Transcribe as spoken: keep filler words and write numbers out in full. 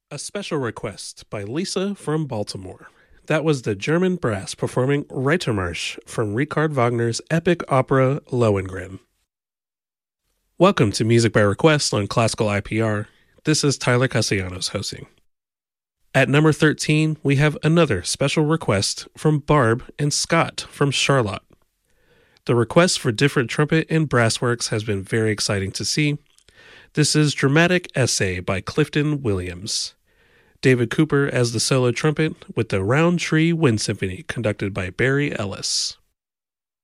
A special request by Lisa from Baltimore. That was the German brass performing Reitermarsch from Richard Wagner's epic opera Lohengrin. Welcome to Music by Request on Classical I P R. This is Tyler Castellanos hosting. At number thirteen, we have another special request from Barb and Scott from Charlotte. The request for different trumpet and brass works has been very exciting to see. This is Dramatic Essay by Clifton Williams. David Cooper as the solo trumpet with the Round Tree Wind Symphony conducted by Barry Ellis.